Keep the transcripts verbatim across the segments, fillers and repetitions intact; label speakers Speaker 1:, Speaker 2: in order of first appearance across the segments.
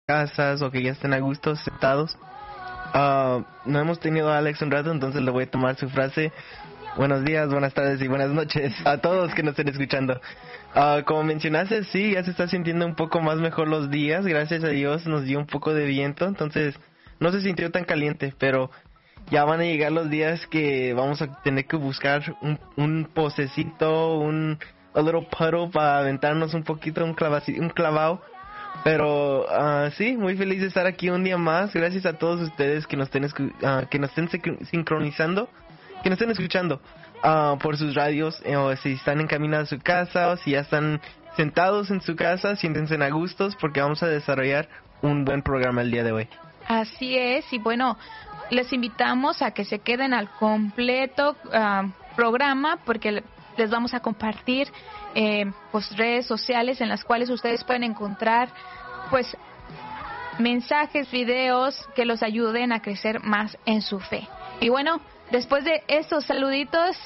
Speaker 1: casas o que ya estén a gusto sentados. Uh, no hemos tenido a Alex un rato, entonces le voy a tomar su frase. Buenos días, buenas tardes y buenas noches a todos que nos estén escuchando. Uh, como mencionaste, sí, ya se está sintiendo un poco más mejor los días. Gracias a Dios nos dio un poco de viento, entonces no se sintió tan caliente, pero ya van a llegar los días que vamos a tener que buscar un, un posecito, un a little puddle para aventarnos un poquito, un, clavaci, un clavado. Pero uh, sí, muy feliz de estar aquí un día más. Gracias a todos ustedes que nos estén, uh, que nos estén sincronizando, que nos estén escuchando uh, por sus radios, eh, o si están en camino a su casa o si ya están sentados en su casa, siéntense a gustos porque vamos a desarrollar un buen programa el día de hoy.
Speaker 2: Así es, y bueno, les invitamos a que se queden al completo uh, programa porque les vamos a compartir eh, pues redes sociales en las cuales ustedes pueden encontrar pues mensajes, videos que los ayuden a crecer más en su fe. Y bueno, después de estos saluditos,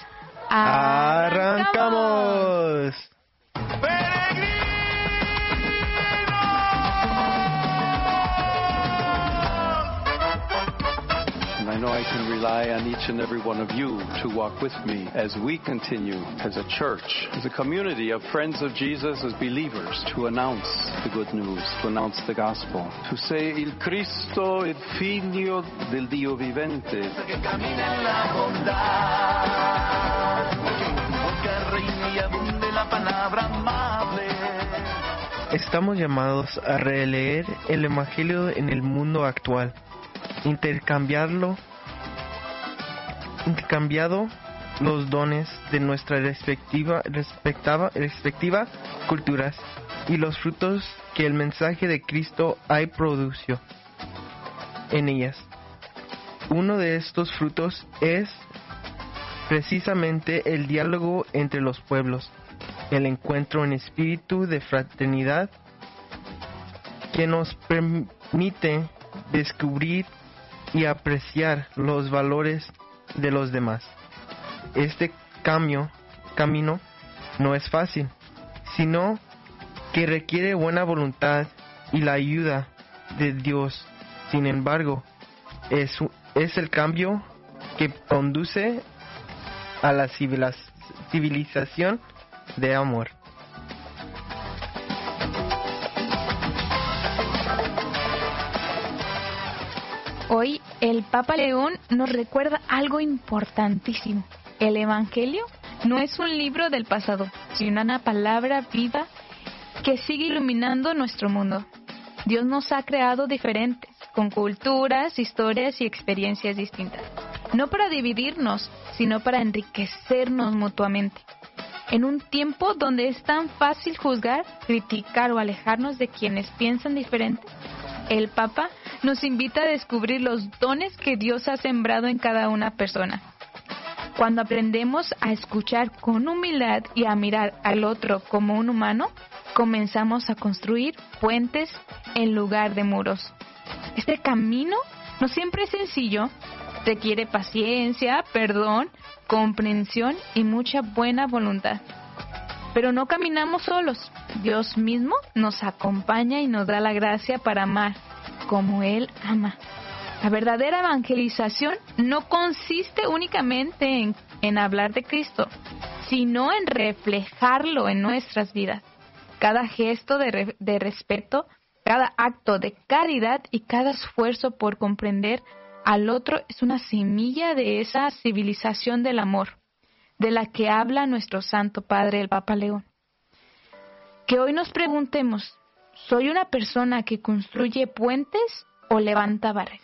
Speaker 1: ¡arrancamos!
Speaker 3: I know I can rely on each and every one of you to walk with me as we continue as a church, as a community of friends of Jesus, as believers, to announce the good news, to announce the gospel, to say il Cristo, il Figlio del Dio vivente. Que camina en la bondad, porque reine y abunde la palabra amable.
Speaker 1: Estamos llamados a releer el Evangelio en el mundo actual, intercambiarlo, intercambiado los dones de nuestras respectiva, respectiva, respectiva culturas y los frutos que el mensaje de Cristo hay producido en ellas. Uno de estos frutos es precisamente el diálogo entre los pueblos, el encuentro en espíritu de fraternidad que nos permite descubrir y apreciar los valores de los demás. Este cambio, camino no es fácil, sino que requiere buena voluntad y la ayuda de Dios. Sin embargo, es, es el cambio que conduce a la civilización de amor.
Speaker 2: Hoy el Papa León nos recuerda algo importantísimo. El Evangelio no es un libro del pasado, sino una palabra viva que sigue iluminando nuestro mundo. Dios nos ha creado diferentes, con culturas, historias y experiencias distintas. No para dividirnos, sino para enriquecernos mutuamente. En un tiempo donde es tan fácil juzgar, criticar o alejarnos de quienes piensan diferente, el Papa nos invita a descubrir los dones que Dios ha sembrado en cada una persona. Cuando aprendemos a escuchar con humildad y a mirar al otro como un humano, comenzamos a construir puentes en lugar de muros. Este camino no siempre es sencillo, requiere paciencia, perdón, comprensión y mucha buena voluntad. Pero no caminamos solos. Dios mismo nos acompaña y nos da la gracia para amar como Él ama. La verdadera evangelización no consiste únicamente en, en hablar de Cristo, sino en reflejarlo en nuestras vidas. Cada gesto de, re, de respeto, cada acto de caridad y cada esfuerzo por comprender al otro es una semilla de esa civilización del amor, de la que habla nuestro Santo Padre, el Papa León. Que hoy nos preguntemos, ¿soy una persona que construye puentes o levanta barreras?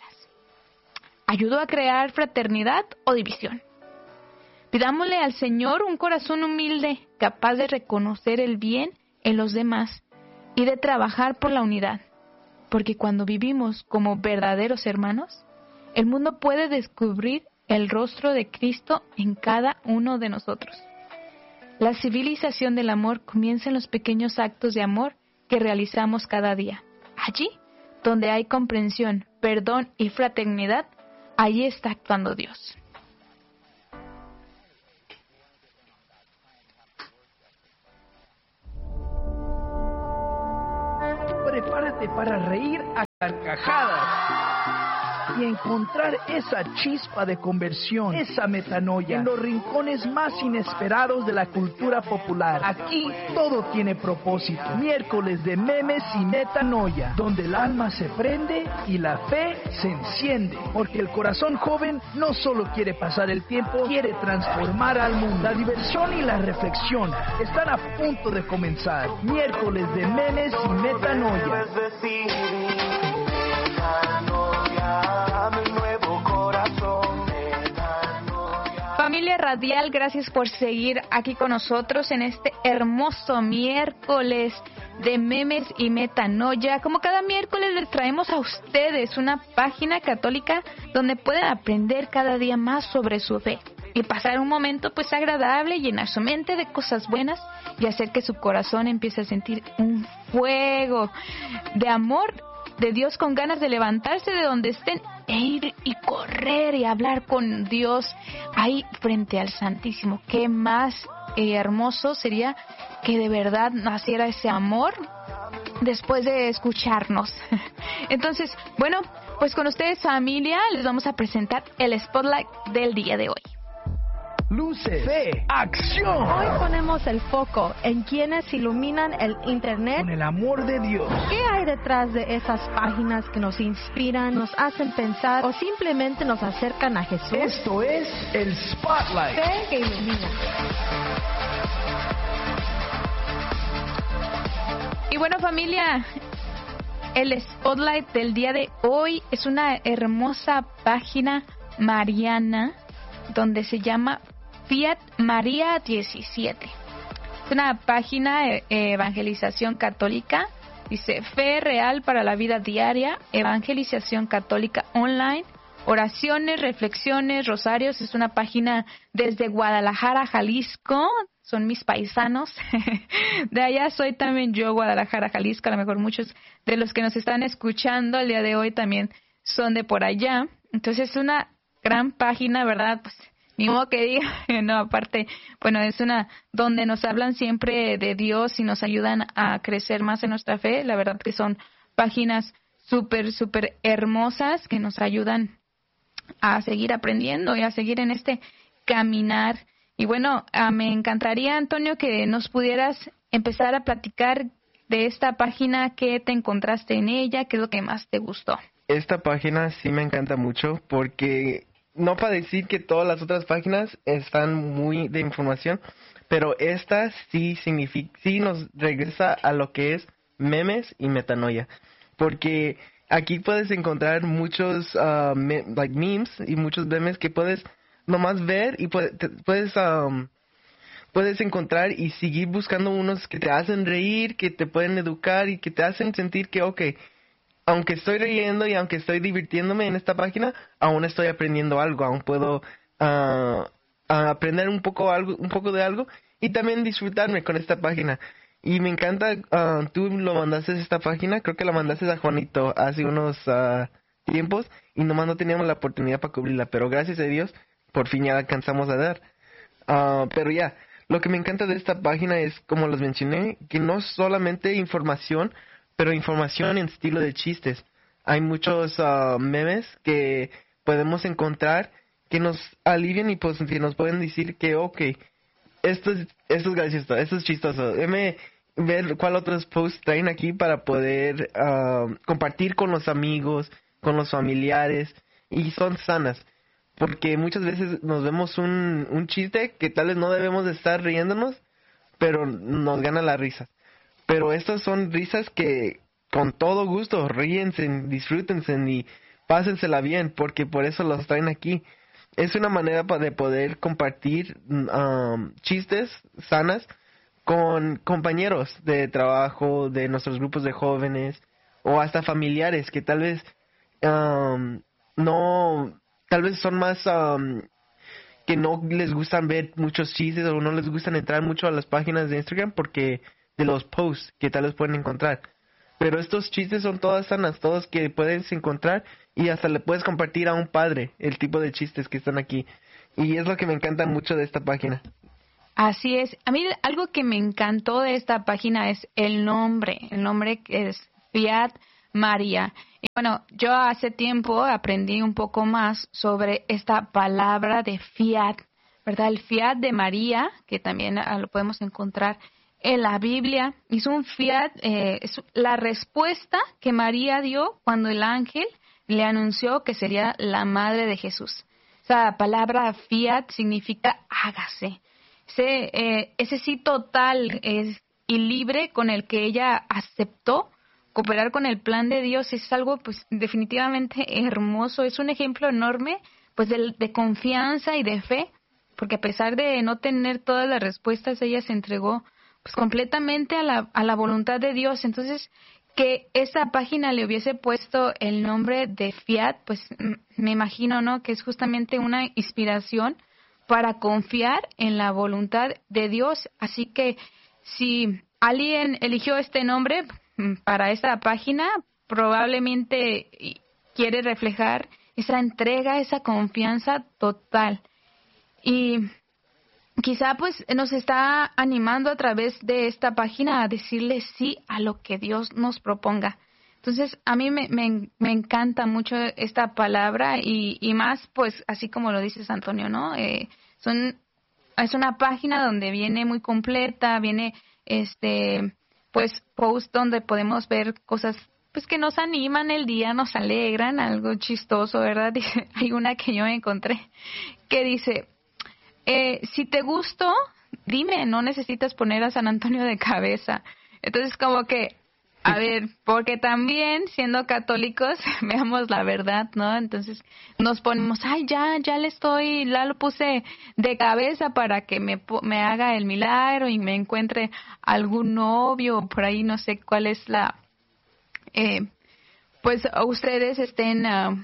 Speaker 2: ¿Ayudo a crear fraternidad o división? Pidámosle al Señor un corazón humilde, capaz de reconocer el bien en los demás y de trabajar por la unidad. Porque cuando vivimos como verdaderos hermanos, el mundo puede descubrir el rostro de Cristo en cada uno de nosotros. La civilización del amor comienza en los pequeños actos de amor que realizamos cada día. Allí, donde hay comprensión, perdón y fraternidad, allí está actuando Dios.
Speaker 4: Prepárate para reír carcajadas y encontrar esa chispa de conversión, esa metanoia en los rincones más inesperados de la cultura popular. Aquí todo tiene propósito. Miércoles de memes y metanoia, donde el alma se prende y la fe se enciende, porque el corazón joven no solo quiere pasar el tiempo, quiere transformar al mundo. La diversión y la reflexión están a punto de comenzar. Miércoles de memes y metanoia.
Speaker 2: Familia Radial, gracias por seguir aquí con nosotros en este hermoso miércoles de memes y metanoia. Como cada miércoles les traemos a ustedes una página católica donde pueden aprender cada día más sobre su fe y pasar un momento pues agradable, llenar su mente de cosas buenas y hacer que su corazón empiece a sentir un fuego de amor de Dios, con ganas de levantarse de donde estén e ir y correr y hablar con Dios ahí frente al Santísimo. Qué más eh, hermoso sería que de verdad naciera ese amor después de escucharnos. Entonces, bueno, pues con ustedes, familia, les vamos a presentar el Spotlight del día de hoy.
Speaker 4: Luces, fe, acción.
Speaker 5: Hoy ponemos el foco en quienes iluminan el Internet
Speaker 4: con el amor de Dios.
Speaker 5: ¿Qué hay detrás de esas páginas que nos inspiran, nos hacen pensar o simplemente nos acercan a Jesús?
Speaker 4: Esto es el Spotlight.
Speaker 5: Fe que ilumina.
Speaker 2: Y bueno, familia, el Spotlight del día de hoy es una hermosa página mariana donde se llama Fiat María diecisiete. Es una página de evangelización católica. Dice: fe real para la vida diaria, evangelización católica online, oraciones, reflexiones, rosarios. Es una página desde Guadalajara, Jalisco. Son mis paisanos. De allá soy también yo, Guadalajara, Jalisco. A lo mejor muchos de los que nos están escuchando el día de hoy también son de por allá. Entonces es una gran página, ¿verdad? Pues ni modo que diga, no, aparte, bueno, es una donde nos hablan siempre de Dios y nos ayudan a crecer más en nuestra fe. La verdad que son páginas súper, súper hermosas que nos ayudan a seguir aprendiendo y a seguir en este caminar. Y bueno, uh, me encantaría, Antonio, que nos pudieras empezar a platicar de esta página, qué te encontraste en ella, qué es lo que más te gustó.
Speaker 1: Esta página sí me encanta mucho porque, no para decir que todas las otras páginas están muy de información, pero esta sí significa, sí nos regresa a lo que es memes y metanoia, porque aquí puedes encontrar muchos uh, me, like memes y muchos memes que puedes nomás ver y puedes puedes, um, puedes encontrar y seguir buscando unos que te hacen reír, que te pueden educar y que te hacen sentir que okay, aunque estoy riendo y aunque estoy divirtiéndome en esta página, aún estoy aprendiendo algo, aún puedo uh, uh, aprender un poco algo, un poco de algo y también disfrutarme con esta página. Y me encanta, uh, tú lo mandaste a esta página, creo que la mandaste a Juanito hace unos uh, tiempos y nomás no teníamos la oportunidad para cubrirla, pero gracias a Dios por fin ya la alcanzamos a dar. Uh, pero ya, lo que me encanta de esta página es, como les mencioné, que no solamente información, pero información en estilo de chistes. Hay muchos uh, memes que podemos encontrar que nos alivian y pues que nos pueden decir que, ok, esto es, esto es gracioso, esto es chistoso. Déjame ver cuál otros posts traen aquí para poder uh, compartir con los amigos, con los familiares, y son sanas. Porque muchas veces nos vemos un, un chiste que tal vez no debemos de estar riéndonos, pero nos gana la risa. Pero estas son risas que con todo gusto, ríense, disfrútense y pásensela bien, porque por eso los traen aquí. Es una manera de poder compartir um, chistes sanas con compañeros de trabajo, de nuestros grupos de jóvenes, o hasta familiares que tal vez um, no, tal vez son más... Um, que no les gustan ver muchos chistes o no les gustan entrar mucho a las páginas de Instagram porque de los posts que tal vez pueden encontrar. Pero estos chistes son todas sanas, todos que puedes encontrar y hasta le puedes compartir a un padre el tipo de chistes que están aquí. Y es lo que me encanta mucho de esta página.
Speaker 2: Así es. A mí algo que me encantó de esta página es el nombre. El nombre que es Fiat María. Y bueno, yo hace tiempo aprendí un poco más sobre esta palabra de fiat, ¿verdad? El fiat de María, que también ah, lo podemos encontrar en la Biblia. Es un fiat, eh, es la respuesta que María dio cuando el ángel le anunció que sería la madre de Jesús. Esa palabra fiat significa hágase. Ese, eh, ese sí total es, y libre con el que ella aceptó cooperar con el plan de Dios es algo pues definitivamente hermoso. Es un ejemplo enorme pues de, de confianza y de fe, porque a pesar de no tener todas las respuestas, ella se entregó pues completamente a la, a la voluntad de Dios. Entonces, que esa página le hubiese puesto el nombre de Fiat, pues me imagino, ¿no?, que es justamente una inspiración para confiar en la voluntad de Dios. Así que si alguien eligió este nombre para esta página, probablemente quiere reflejar esa entrega, esa confianza total. Y quizá pues nos está animando a través de esta página a decirle sí a lo que Dios nos proponga. Entonces, a mí me, me, me encanta mucho esta palabra y, y más, pues, así como lo dices, Antonio, ¿no? Eh, son, es una página donde viene muy completa, viene, este, pues, post donde podemos ver cosas, pues, que nos animan el día, nos alegran, algo chistoso, ¿verdad? Dice, hay una que yo encontré que dice, eh, si te gustó, dime, no necesitas poner a San Antonio de cabeza. Entonces, como que, a ver, porque también siendo católicos, veamos la verdad, ¿no? Entonces nos ponemos, ay, ya, ya le estoy, ya lo puse de cabeza para que me, me haga el milagro y me encuentre algún novio, por ahí no sé cuál es la, eh, pues ustedes estén uh,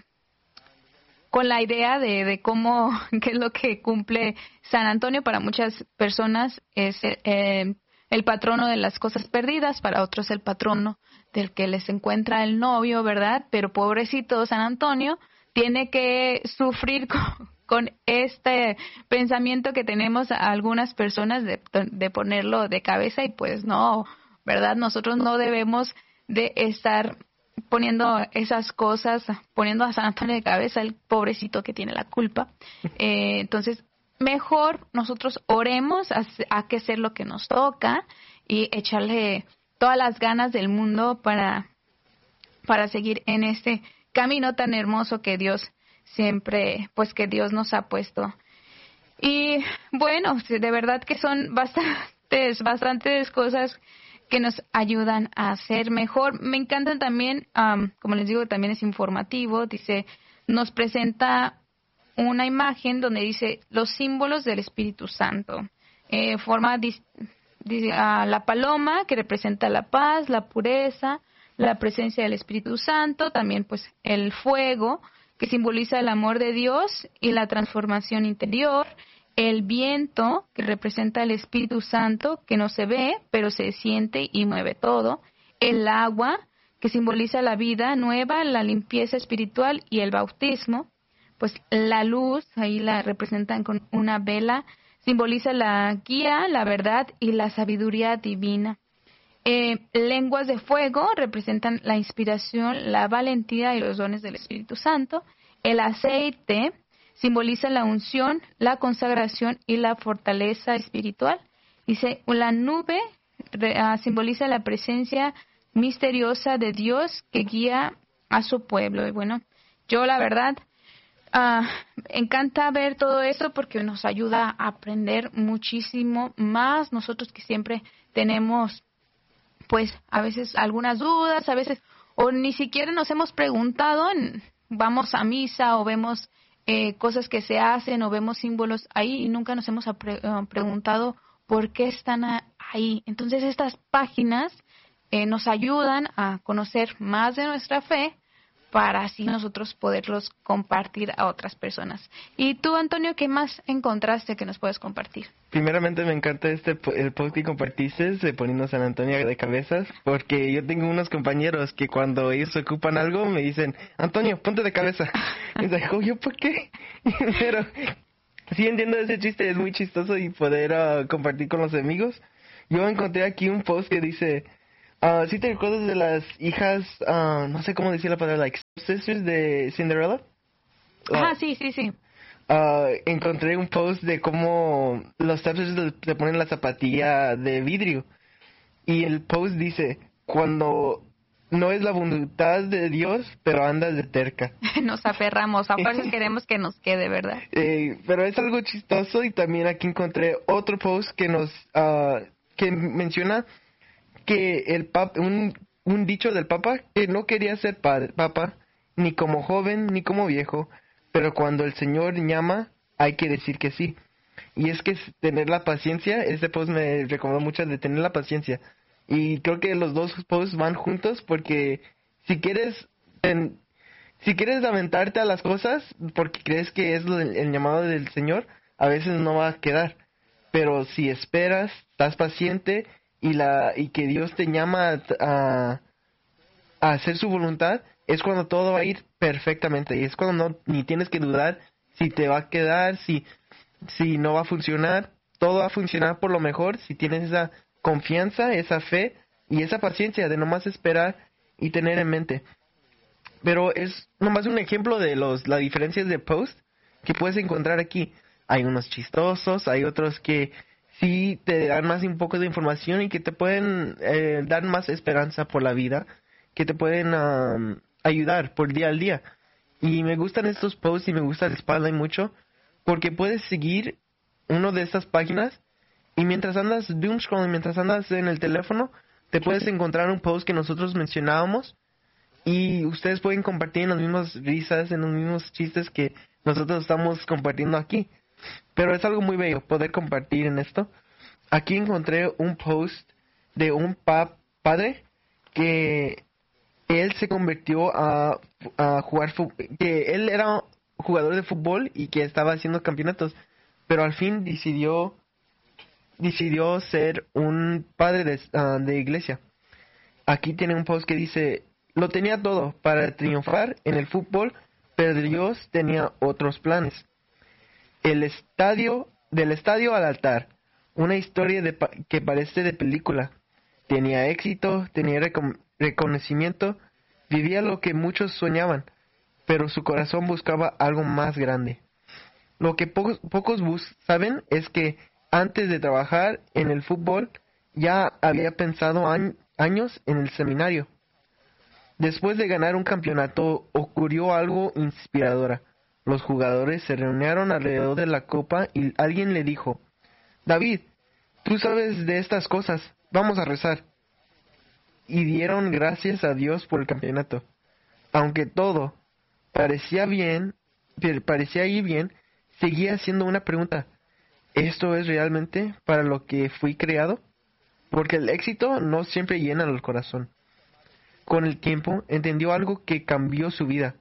Speaker 2: con la idea de, de cómo, qué es lo que cumple San Antonio. Para muchas personas es eh, el patrono de las cosas perdidas, para otros el patrono del que les encuentra el novio, ¿verdad? Pero pobrecito San Antonio tiene que sufrir con, con este pensamiento que tenemos a algunas personas de, de ponerlo de cabeza, y pues no, ¿verdad? Nosotros no debemos de estar poniendo esas cosas, poniendo a San Antonio de cabeza, el pobrecito que tiene la culpa. Eh, entonces, mejor nosotros oremos a, a que hacer lo que nos toca y echarle todas las ganas del mundo para, para seguir en este camino tan hermoso que Dios siempre, pues que Dios nos ha puesto. Y bueno, de verdad que son bastantes, bastantes cosas que nos ayudan a ser mejor. Me encantan también, um, como les digo, también es informativo. Dice, nos presenta una imagen donde dice los símbolos del Espíritu Santo. Eh, forma dis, dis, uh, la paloma, que representa la paz, la pureza, la presencia del Espíritu Santo. También pues el fuego, que simboliza el amor de Dios y la transformación interior. El viento, que representa el Espíritu Santo, que no se ve, pero se siente y mueve todo. El agua, que simboliza la vida nueva, la limpieza espiritual y el bautismo. Pues la luz, ahí la representan con una vela, simboliza la guía, la verdad y la sabiduría divina. Eh, lenguas de fuego representan la inspiración, la valentía y los dones del Espíritu Santo. El aceite simboliza la unción, la consagración y la fortaleza espiritual. Dice, la nube uh, simboliza la presencia misteriosa de Dios que guía a su pueblo. Y bueno, yo la verdad, uh, encanta ver todo eso porque nos ayuda a aprender muchísimo más. Nosotros que siempre tenemos, pues, a veces algunas dudas, a veces, o ni siquiera nos hemos preguntado, en, vamos a misa o vemos Eh, cosas que se hacen o vemos símbolos ahí y nunca nos hemos pre- uh, preguntado por qué están a- ahí. Entonces estas páginas eh, nos ayudan a conocer más de nuestra fe para así nosotros poderlos compartir a otras personas. Y tú, Antonio, ¿qué más encontraste que nos puedes compartir?
Speaker 1: Primeramente me encanta este el post que compartiste de poniendo San Antonio de cabezas, porque yo tengo unos compañeros que cuando ellos ocupan algo me dicen, Antonio, ponte de cabeza. Y digo, ¿yo por qué? Pero sí entiendo ese chiste, es muy chistoso y poder uh, compartir con los amigos. Yo encontré aquí un post que dice, Uh, ¿Sí te recuerdas de las hijas, uh, no sé cómo decir la palabra, like sisters de Cinderella?
Speaker 2: Ah, sí, sí, sí.
Speaker 1: Uh, encontré un post de cómo los stepsisters le, le ponen la zapatilla de vidrio. Y el post dice, cuando no es la voluntad de Dios, pero andas de terca.
Speaker 2: Nos aferramos, a fuerzas queremos que nos quede, ¿verdad?
Speaker 1: Eh, pero es algo chistoso. Y también aquí encontré otro post que nos uh, que menciona que el pap un, un dicho del Papa, que no quería ser padre, Papa, ni como joven ni como viejo, pero cuando el Señor llama, hay que decir que sí. Y es que tener la paciencia, este post me recomendó mucho de tener la paciencia. Y creo que los dos posts van juntos porque si quieres en, si quieres aventarte a las cosas porque crees que es lo del- el llamado del Señor, a veces no va a quedar. Pero si esperas, estás paciente y la y que Dios te llama a, a, a hacer su voluntad, es cuando todo va a ir perfectamente. Y es cuando no, ni tienes que dudar si te va a quedar, si si no va a funcionar. Todo va a funcionar por lo mejor si tienes esa confianza, esa fe y esa paciencia de nomás esperar y tener en mente. Pero es nomás un ejemplo de los las diferencias de post que puedes encontrar aquí. Hay unos chistosos, hay otros que sí te dan más un poco de información y que te pueden eh, dar más esperanza por la vida, que te pueden um, ayudar por día al día. Y me gustan estos posts y me gusta el Spotlight mucho porque puedes seguir uno de estas páginas y mientras andas doom scrolling, mientras andas en el teléfono, te puedes encontrar un post que nosotros mencionábamos y ustedes pueden compartir en las mismas risas, en los mismos chistes que nosotros estamos compartiendo aquí. Pero es algo muy bello poder compartir en esto. Aquí encontré un post de un pa- padre que él se convirtió a, a jugar fútbol, que él era jugador de fútbol y que estaba haciendo campeonatos, pero al fin decidió decidió ser un padre de, ah, de iglesia. Aquí tiene un post que dice, lo tenía todo para triunfar en el fútbol, pero Dios tenía otros planes. El estadio, del estadio al altar, una historia de pa- que parece de película. Tenía éxito, tenía recon- reconocimiento, vivía lo que muchos soñaban, pero su corazón buscaba algo más grande. Lo que pocos, pocos bus saben es que antes de trabajar en el fútbol ya había pensado añ- años en el seminario. Después de ganar un campeonato ocurrió algo inspirador. Los jugadores se reunieron alrededor de la copa y alguien le dijo, David, tú sabes de estas cosas, vamos a rezar. Y dieron gracias a Dios por el campeonato. Aunque todo parecía bien, pero parecía ir bien, seguía haciendo una pregunta. ¿Esto es realmente para lo que fui creado? Porque el éxito no siempre llena el corazón. Con el tiempo entendió algo que cambió su vida.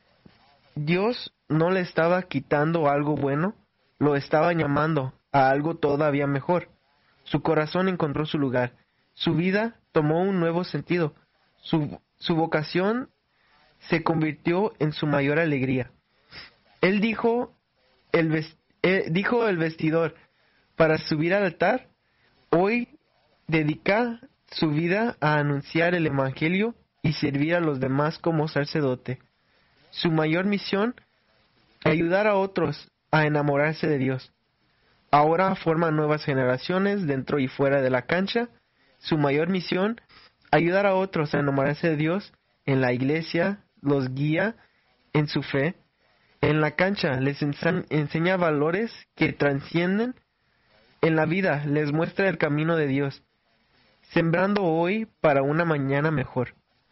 Speaker 1: Dios no le estaba quitando algo bueno, lo estaba llamando a algo todavía mejor. Su corazón encontró su lugar. Su vida tomó un nuevo sentido. Su, su vocación se convirtió en su mayor alegría. Él dijo el, ves- eh, dijo el vestidor, para subir al altar, hoy dedica su vida a anunciar el Evangelio y servir a los demás como sacerdote. Su mayor misión, ayudar a otros a enamorarse de Dios. Ahora forma nuevas generaciones dentro y fuera de la cancha. Su mayor misión, ayudar a otros a enamorarse de Dios en la iglesia, los guía en su fe. En la cancha les ensa- enseña valores que trascienden. En la vida les muestra el camino de Dios, sembrando hoy para una mañana mejor.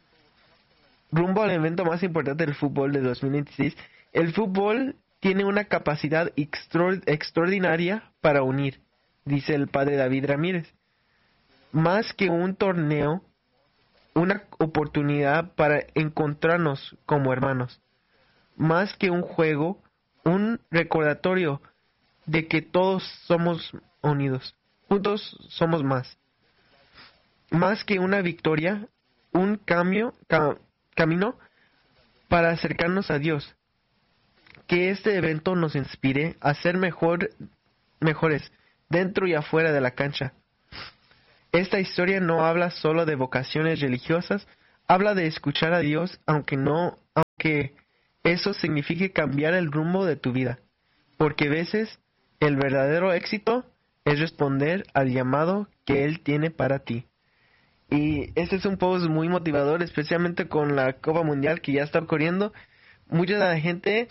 Speaker 1: Rumbo al evento más importante del fútbol de dos mil veintiséis, el fútbol tiene una capacidad extra- extraordinaria para unir, dice el padre David Ramírez. Más que un torneo, una oportunidad para encontrarnos como hermanos. Más que un juego, un recordatorio de que todos somos unidos. Juntos somos más. Más que una victoria, un cambio, ca- camino para acercarnos a Dios. Que este evento nos inspire a ser mejor, mejores dentro y afuera de la cancha. Esta historia no habla solo de vocaciones religiosas, habla de escuchar a Dios, aunque no, aunque eso signifique cambiar el rumbo de tu vida. Porque a veces el verdadero éxito es responder al llamado que Él tiene para ti. Y este es un post muy motivador, especialmente con la Copa Mundial que ya está ocurriendo. Mucha de la gente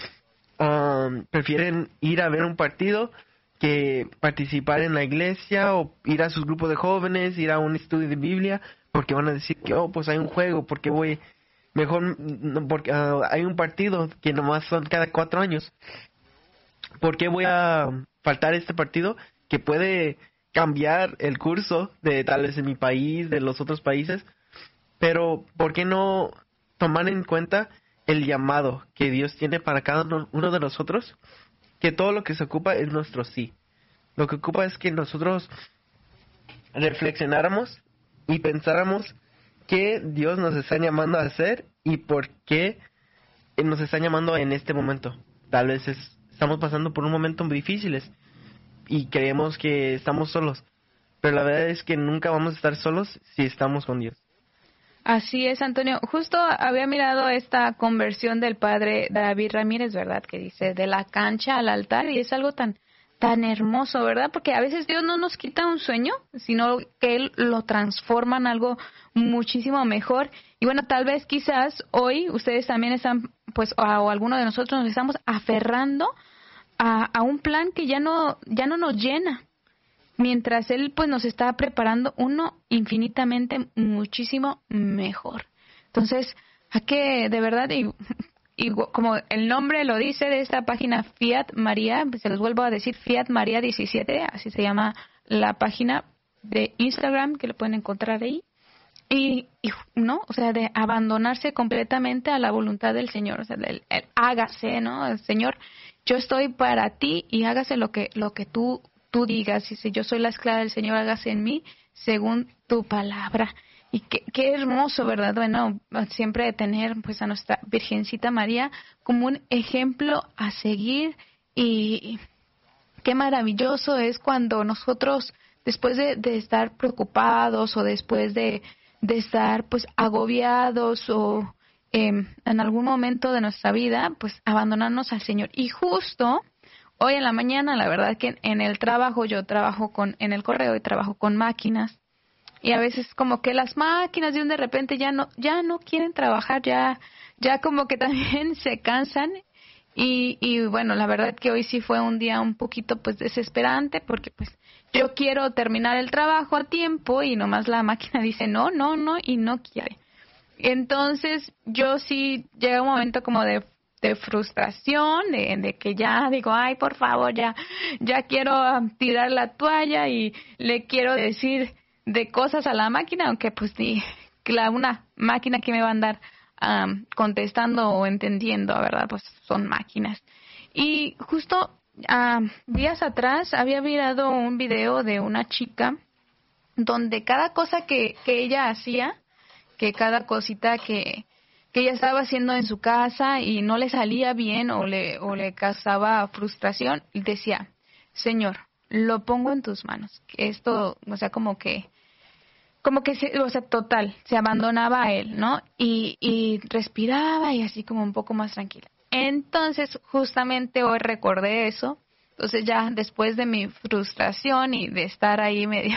Speaker 1: um, prefieren ir a ver un partido que participar en la iglesia o ir a sus grupos de jóvenes, ir a un estudio de Biblia, porque van a decir que, oh, pues hay un juego, porque voy, mejor, no, porque uh, hay un partido que nomás son cada cuatro años. ¿Por qué voy a faltar este partido que puede cambiar el curso de tal vez en mi país, de los otros países? Pero ¿por qué no tomar en cuenta el llamado que Dios tiene para cada uno de nosotros? Que todo lo que se ocupa es nuestro sí. Lo que ocupa es que nosotros reflexionáramos y pensáramos qué Dios nos está llamando a hacer y por qué nos está llamando en este momento. Tal vez es, estamos pasando por un momento muy difíciles y creemos que estamos solos, pero la verdad es que nunca vamos a estar solos si estamos con Dios.
Speaker 2: Así es, Antonio. Justo había mirado esta conversión del padre David Ramírez, ¿verdad? Que dice, de la cancha al altar, y es algo tan tan hermoso, ¿verdad? Porque a veces Dios no nos quita un sueño, sino que Él lo transforma en algo muchísimo mejor. Y bueno, tal vez quizás hoy ustedes también están, pues, o, o alguno de nosotros nos estamos aferrando a, a un plan que ya no, ya no nos llena. Mientras Él pues nos está preparando uno infinitamente muchísimo mejor. Entonces, hay que de verdad, y, y como el nombre lo dice de esta página Fiat María, pues se los vuelvo a decir, Fiat María diecisiete, así se llama la página de Instagram, que lo pueden encontrar ahí. Y, y no, o sea, de abandonarse completamente a la voluntad del Señor, o sea, el, el hágase, ¿no? El Señor, yo estoy para ti y hágase lo que lo que tú tú digas, y si yo soy la esclava del Señor, hágase en mí según tu palabra. Y qué, qué hermoso, ¿verdad? Bueno, siempre tener pues a nuestra Virgencita María como un ejemplo a seguir, y qué maravilloso es cuando nosotros, después de, de estar preocupados o después de, de estar pues agobiados o eh, en algún momento de nuestra vida, pues abandonarnos al Señor. Y justo hoy en la mañana, la verdad que en el trabajo, yo trabajo con en el correo y trabajo con máquinas, y a veces como que las máquinas de un de repente ya no ya no quieren trabajar, ya ya como que también se cansan, y y bueno, la verdad que hoy sí fue un día un poquito pues desesperante, porque pues yo quiero terminar el trabajo a tiempo y nomás la máquina dice no, no, no y no quiere. Entonces yo sí llega un momento como de de frustración, de, de que ya digo, ay, por favor, ya ya quiero tirar la toalla y le quiero decir de cosas a la máquina, aunque pues sí, la, una máquina que me va a andar um, contestando o entendiendo, ¿verdad? Pues son máquinas. Y justo uh, días atrás había mirado un video de una chica donde cada cosa que, que ella hacía, que cada cosita que que ella estaba haciendo en su casa y no le salía bien o le o le causaba frustración, decía, Señor, lo pongo en tus manos. Esto, o sea, como que, como que, se, o sea, total, se abandonaba a Él, ¿no? Y, y respiraba y así como un poco más tranquila. Entonces, justamente hoy recordé eso. Entonces ya después de mi frustración y de estar ahí medio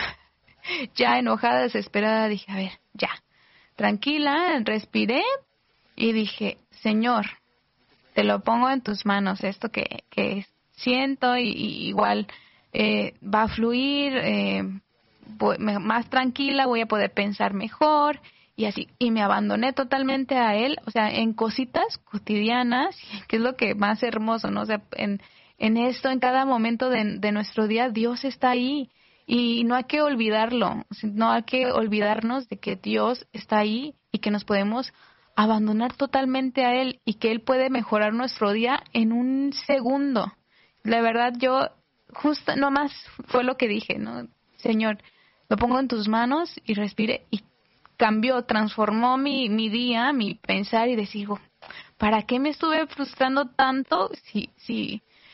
Speaker 2: ya enojada, desesperada, dije, a ver, ya, tranquila, respiré. Y dije, Señor, te lo pongo en tus manos, esto que, que siento, y, y igual eh, va a fluir, eh, voy, me, más tranquila, voy a poder pensar mejor, y así. Y me abandoné totalmente a Él, o sea, en cositas cotidianas, que es lo que más hermoso, ¿no? O sea, en, en esto, en cada momento de, de nuestro día, Dios está ahí, y no hay que olvidarlo, no hay que olvidarnos de que Dios está ahí y que nos podemos abandonar totalmente a Él y que Él puede mejorar nuestro día en un segundo. La verdad, yo justo nomás fue lo que dije, ¿no? Señor, lo pongo en tus manos, y respiré y cambió, transformó mi, mi día, mi pensar, y decir, ¿para qué me estuve frustrando tanto si si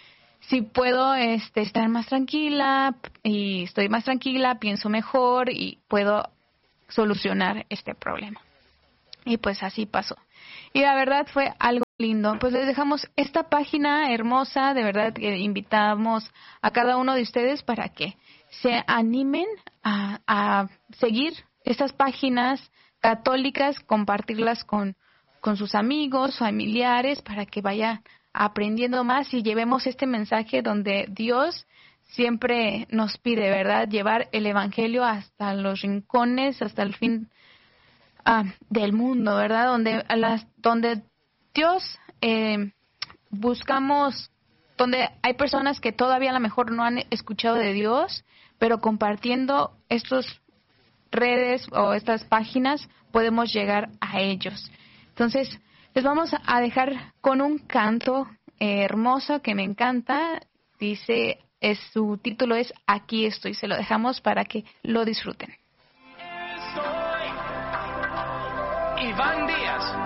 Speaker 2: si puedo este, estar más tranquila y estoy más tranquila, pienso mejor y puedo solucionar este problema. Y pues así pasó. Y la verdad fue algo lindo. Pues les dejamos esta página hermosa, de verdad que invitamos a cada uno de ustedes para que se animen a, a seguir estas páginas católicas, compartirlas con, con sus amigos, familiares, para que vayan aprendiendo más y llevemos este mensaje donde Dios siempre nos pide, ¿verdad?, llevar el evangelio hasta los rincones, hasta el fin ah, del mundo, ¿verdad?, donde las donde Dios eh, buscamos, donde hay personas que todavía a lo mejor no han escuchado de Dios, pero compartiendo estos redes o estas páginas podemos llegar a ellos. Entonces, les vamos a dejar con un canto eh, hermoso que me encanta. Dice, es, su título es Aquí estoy. Se lo dejamos para que lo disfruten.
Speaker 6: Iván Díaz.